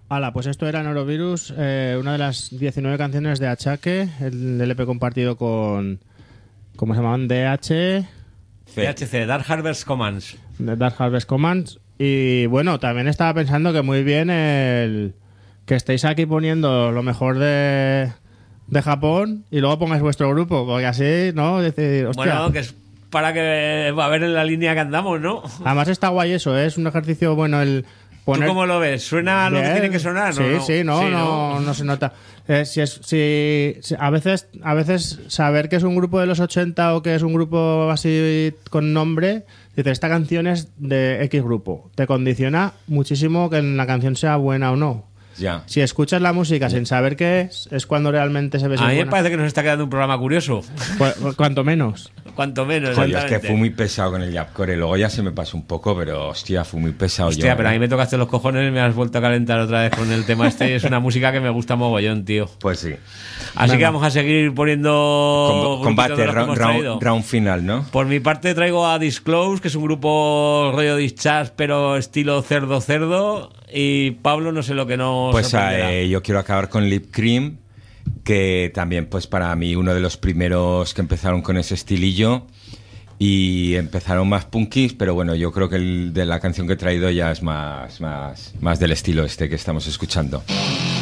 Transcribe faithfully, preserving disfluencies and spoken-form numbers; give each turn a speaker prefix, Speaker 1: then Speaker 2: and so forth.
Speaker 1: Hala, pues esto era Norovirus, eh, una de las diecinueve canciones de Achaque, el L P compartido con... ¿Cómo se llamaban? D H...
Speaker 2: D H C, Dark Harvest Commands.
Speaker 1: Dark Harvest Commands. Y bueno, también estaba pensando que muy bien el que estéis aquí poniendo lo mejor de, de Japón y luego pongáis vuestro grupo, porque así, ¿no? Decir, hostia.
Speaker 2: Bueno, que es para que va a ver en la línea que andamos, ¿no?
Speaker 1: Además está guay eso, ¿eh? Es un ejercicio bueno el poner...
Speaker 2: ¿Tú cómo lo ves? ¿Suena lo que tiene que sonar?
Speaker 1: Sí,
Speaker 2: ¿no?
Speaker 1: sí, no,
Speaker 2: sí,
Speaker 1: no,
Speaker 2: no,
Speaker 1: no se nota. Eh, si es, si, si- a veces, a veces saber que es un grupo de los ochenta o que es un grupo así con nombre, dices, esta canción es de X grupo. Te condiciona muchísimo que la canción sea buena o no.
Speaker 3: Ya.
Speaker 1: Si escuchas la música sin saber qué es, es cuando realmente se ve si
Speaker 2: A
Speaker 1: es
Speaker 2: mí me
Speaker 1: buena.
Speaker 2: parece que nos está quedando un programa curioso.
Speaker 1: Pues, cuanto menos.
Speaker 2: Cuanto menos,
Speaker 3: Joder, es que
Speaker 2: exactamente.
Speaker 3: fue muy pesado con el Yapcore. Luego ya se me pasó un poco, pero hostia, fue muy pesado.
Speaker 2: Hostia,
Speaker 3: yo,
Speaker 2: pero a mí
Speaker 3: ¿eh?
Speaker 2: me tocaste los cojones y me has vuelto a calentar otra vez con el tema este. Es una música que me gusta mogollón, tío.
Speaker 3: Pues sí.
Speaker 2: Así
Speaker 1: Venga.
Speaker 2: que vamos a seguir poniendo
Speaker 3: Com-
Speaker 2: grupitos
Speaker 3: combate,
Speaker 2: de los que
Speaker 3: round,
Speaker 2: hemos
Speaker 3: round-
Speaker 2: traído.
Speaker 3: round final, ¿no?
Speaker 2: Por mi parte traigo a Disclose, que es un grupo rollo discharge, pero estilo cerdo cerdo. Y Pablo no sé lo que nos
Speaker 3: Pues
Speaker 2: sorprenderá.
Speaker 3: eh, yo quiero acabar con Lip Cream, que también pues para mí uno de los primeros que empezaron con ese estilillo y empezaron más punkis, pero bueno, yo creo que el de la canción que he traído ya es más, más, más del estilo este que estamos escuchando.